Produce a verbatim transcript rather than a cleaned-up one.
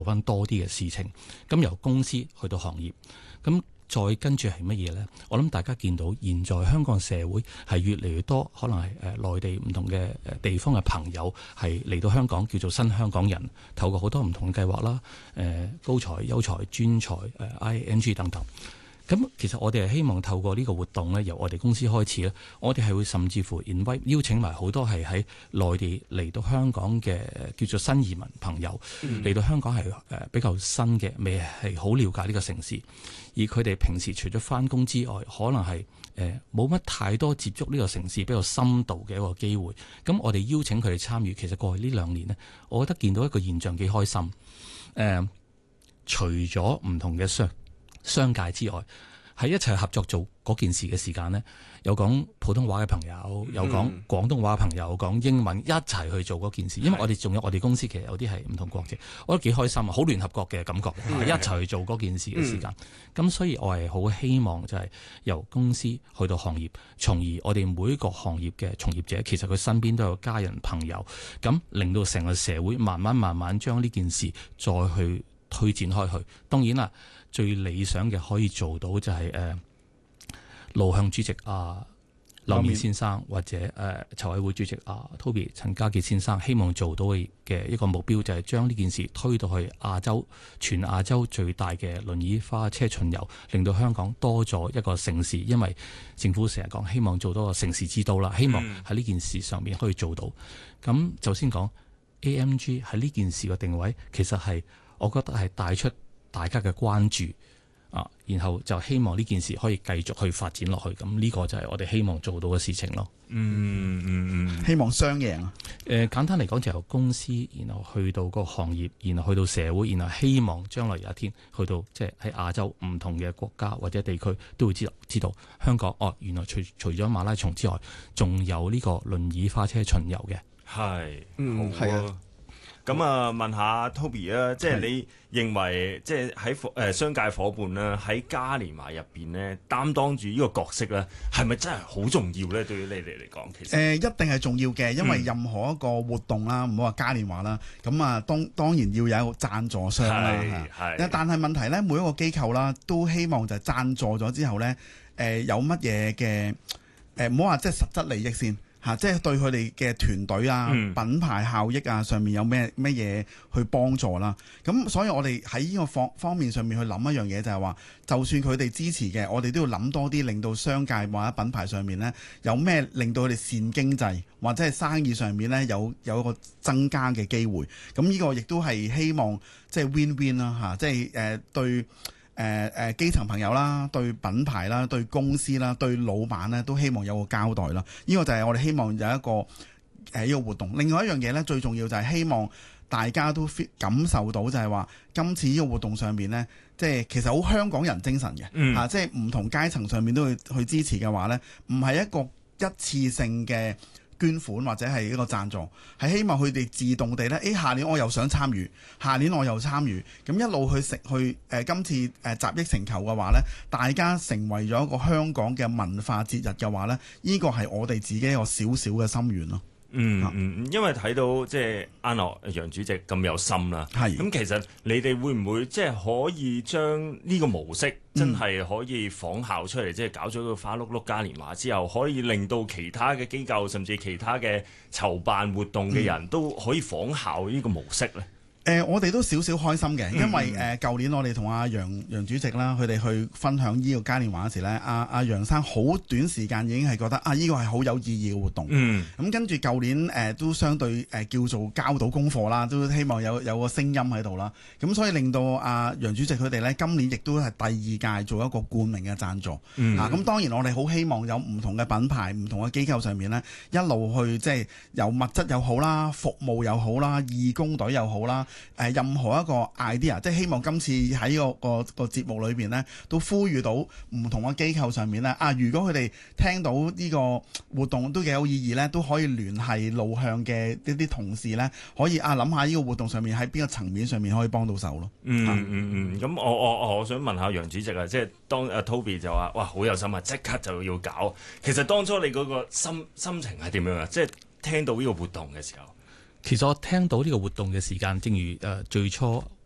翻多啲嘅事情。咁由公司去到行業，咁再跟住係乜嘢呢？我諗大家見到現在香港社會係越嚟越多，可能係誒內地唔同嘅地方嘅朋友係嚟到香港，叫做新香港人，透過好多唔同嘅計劃啦，誒高才、優才、專才、誒 I N G 等等。咁其實我哋係希望透過呢個活動咧，由我哋公司開始咧，我哋係會甚至乎 invite 邀請埋好多係喺內地嚟到香港嘅叫做新移民朋友嚟、嗯、到香港係誒比較新嘅，未係好了解呢個城市，而佢哋平時除咗返工之外，可能係誒冇乜太多接觸呢個城市比較深度嘅一個機會。咁我哋邀請佢哋參與，其實過去呢兩年呢，我覺得見到一個現象幾開心。誒、呃，除咗唔同嘅商商界之外，喺一齊合作做嗰件事嘅時間呢，有講普通話嘅朋友，有講廣東話嘅朋友，講英文一齊去做嗰件事。因為我哋仲有我哋公司其實有啲係唔同國籍，我覺得幾開心啊，好聯合國嘅感覺，一齊去做嗰件事嘅時間。咁所以我係好希望就係由公司去到行業，從而我哋每一個行業嘅從業者，其實佢身邊都有家人朋友，咁令到成個社會慢慢慢慢將呢件事再去推展開去。當然啦，最理想嘅可以做到就係、是、誒、呃、路向主席啊劉面先生，或者誒、呃、籌委會主席啊 Toby 陳家傑先生，希望做到嘅一個目標就係將呢件事推到去亞洲，全亞洲最大嘅輪椅花車巡遊，令到香港多咗一個城市。因為政府成日講希望做到個城市之都啦，希望喺呢件事上面可以做到。咁、嗯、就先講 A M G 喺呢件事嘅定位，其實係我覺得係帶出大家嘅關注啊，然後就希望呢件事可以繼續去發展落去，咁呢個就係我哋希望做到嘅事情咯。 嗯嗯嗯， 希望雙贏啊！ 誒、呃，簡單嚟講，就由公司，然後去到個行業，然後去到社會，然後希望將來有一天去到即係喺亞洲唔同嘅國家或者地區都會知道知道香港哦，原來除除咗馬拉松之外，仲有呢個輪椅花車巡遊嘅。 係， 嗯，係啊。 咁啊，問下 Toby 啊，即係你認為即係喺誒商界夥伴啦，喺嘉年華入邊咧擔當住呢個角色咧，係咪真係好重要咧？對於你哋嚟講，其實誒、 呃、一定係重要嘅，因為任何一個活動啦，唔好話嘉年華啦，咁啊當當然要有一個贊助商啦，係。但係問題咧，每一個機構啦，都希望就係贊助咗之後咧，誒、呃、有乜嘢嘅誒唔好話即係實質利益先。嚇、啊，即係對佢哋嘅團隊啊、嗯、品牌效益啊上面有咩咩嘢去幫助啦。咁所以我哋喺呢個方方面上面去諗一樣嘢，就係話，就算佢哋支持嘅，我哋都要諗多啲，令到商界或者品牌上面呢，有咩令到佢哋善經濟或者係生意上面呢，有有一個增加嘅機會。咁呢個亦都係希望即係 win win 啦嚇，即係誒、呃、對。誒、呃、誒、呃、基層朋友啦，對品牌啦，對公司啦，對老闆咧，都希望有個交代啦。呢、這個就係我哋希望有一個誒呢、呃這個活動。另外一樣嘢咧，最重要就係希望大家都 feel 感受到就係話，今次呢個活動上面咧，即係其實好香港人精神嘅，嗯、啊，即係唔同階層上面都去去支持嘅話咧，唔係一個一次性嘅捐款或者係一個贊助，係希望佢哋自動地咧，誒下年我又想參與，下年我又參與，咁一路去食去誒、呃、今次誒、呃、集腋成裘嘅話咧，大家成為咗一個香港嘅文化節日嘅話咧，呢個係我哋自己一個少少嘅心願咯。 嗯嗯，因為睇到即係阿諾楊主席咁有心啦，係咁其實你哋會唔會即係可以將呢個模式真係可以仿效出嚟，嗯、即係搞咗個花碌碌嘉年華之後，可以令到其他嘅機構甚至其他嘅籌辦活動嘅人都可以仿效呢個模式咧？ 誒、呃，我哋都少少開心嘅，因為誒舊、呃、年我哋同阿楊楊主席啦，佢哋去分享呢個嘉年華嗰時咧，阿阿楊生好短時間已經係覺得啊，呢、這個係好有意義嘅活動。嗯，咁跟住舊年誒、呃、都相對誒、呃、叫做交到功課啦，都希望有有個聲音喺度啦。咁所以令到阿楊主席佢哋咧，今年亦都係第二屆做一個冠名嘅贊助。嗯，嚇咁、啊、當然我哋好希望有唔同嘅品牌、唔同嘅機構上面咧，一路去即係由物質又好啦、服務又好啦、義工隊又好啦。誒任何一個 idea， 即係希望今次喺個個個節目裏邊咧，都呼籲到唔同嘅機構上面咧，啊，如果佢哋聽到呢個活動都幾有意義咧，都可以聯繫路向嘅一啲同事咧，可以啊諗下呢個活動上面喺邊個層面上面可以幫到手咯。 嗯嗯嗯，咁、嗯嗯、我我我想問下楊主席啊，即係當阿 Toby 就話哇好有心啊，即刻就要搞。其實當初你嗰個心心情係點樣啊？即係聽到呢個活動嘅時候。 其實我聽到呢個活動嘅時間，正如誒、呃、最初